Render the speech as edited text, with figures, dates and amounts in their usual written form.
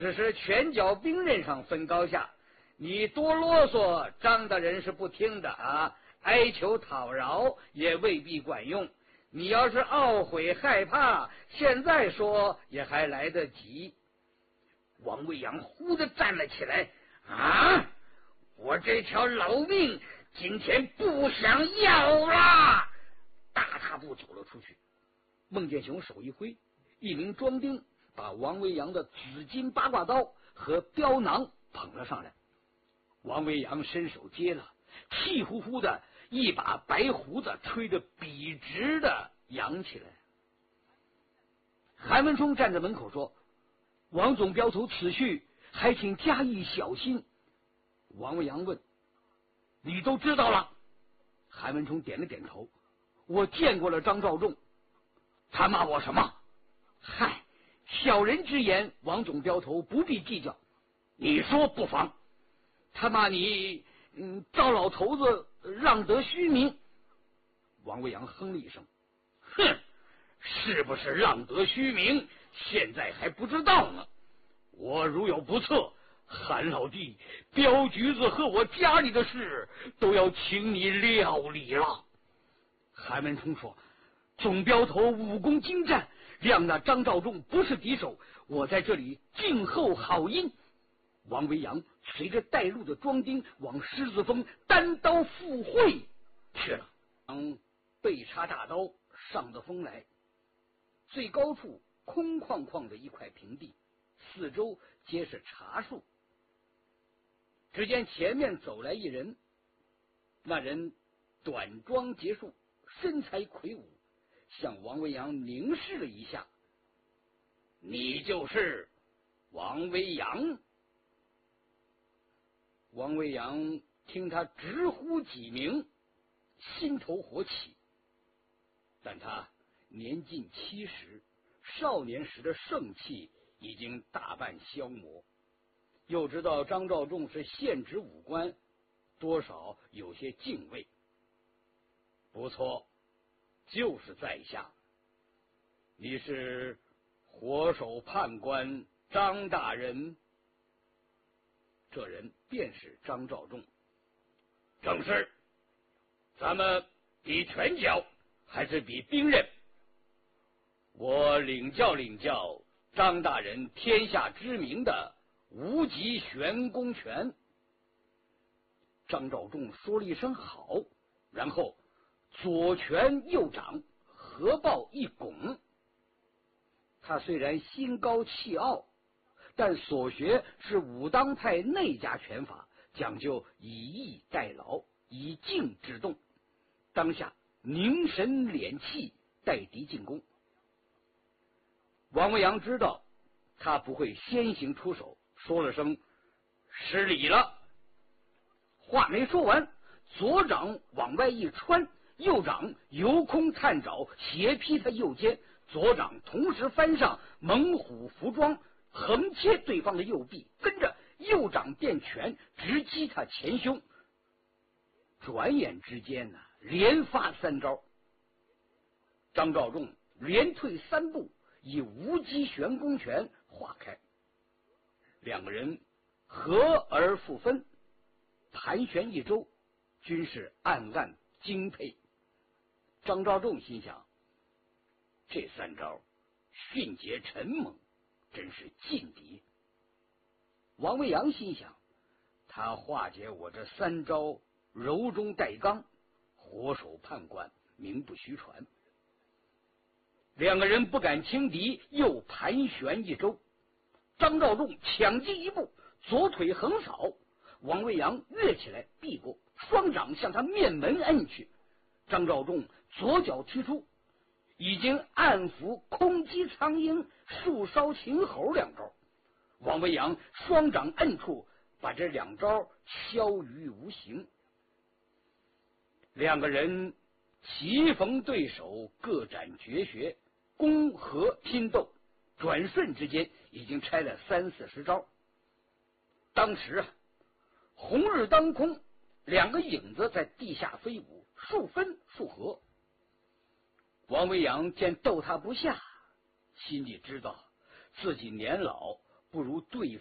只是拳脚兵刃上分高下，你多啰嗦，张大人是不听的啊！哀求讨饶也未必管用。你要是懊悔害怕，现在说也还来得及。王维阳忽地站了起来，啊！我这条老命今天不想要了！大踏步走了出去。孟建雄手一挥，一名庄丁把王维阳的紫金八卦刀和镖囊捧了上来。王维阳伸手接了，气呼呼的一把白胡子吹得笔直的扬起来。韩文忠站在门口说：“王总镖头此去，还请加以小心。”王维阳问：“你都知道了？”韩文忠点了点头：“我见过了张召仲。”他骂我什么？嗨，小人之言，王总镖头不必计较。你说不妨。他骂你，赵老头子让得虚名。王维阳哼了一声，哼，是不是让得虚名，现在还不知道呢。我如有不测，韩老弟，镖局子和我家里的事都要请你料理了。韩文忠说：“总镖头武功精湛，谅那张召仲不是敌手，我在这里静候好音。”王维阳随着带路的庄丁往狮子峰单刀赴会去了。背插大刀上得峰来，最高处空旷旷的一块平地，四周皆是茶树。只见前面走来一人，那人短装结束，身材魁梧，向王维阳凝视了一下：“你就是王维阳？”王维阳听他直呼几名，心头火起，但他年近70，少年时的盛气已经大半消磨，又知道张召仲是现职武官，多少有些敬畏。不错，就是在下。你是火首判官张大人？这人便是张召仲。正是。咱们比拳脚还是比兵刃？我领教领教张大人天下知名的无极玄功拳。张召仲说了一声好，然后左拳右掌合抱一拱。他虽然心高气傲，但所学是武当派内家拳法，讲究以逸待劳，以静制动。当下凝神敛气，待敌进攻。王维阳知道他不会先行出手，说了声失礼了。话没说完，左掌往外一穿，右掌由空探爪斜劈他右肩，左掌同时翻上猛虎伏桩，横切对方的右臂，跟着右掌变拳直击他前胸。转眼之间呢，连发3招。张召仲连退3步，以无极玄功拳化开。两个人合而复分，盘旋一周，均是暗暗敬佩。张召仲心想，这3招迅捷沉猛，真是劲敌。王维阳心想，他化解我这3招柔中带刚，火手判官，名不虚传。两个人不敢轻敌，又盘旋一周。张召仲抢进一步，左腿横扫，王维阳跃起来避过，双掌向他面门摁去。张召仲左脚踢出，已经暗伏空击苍鹰、树梢秦猴2招。王维阳双掌摁出，把这2招消于无形。两个人棋逢对手，各展绝学，攻和拼斗，转瞬之间已经拆了30-40招。当时红日当空，2个影子在地下飞舞，数分数合。王维阳见斗他不下，心里知道自己年老， 不如对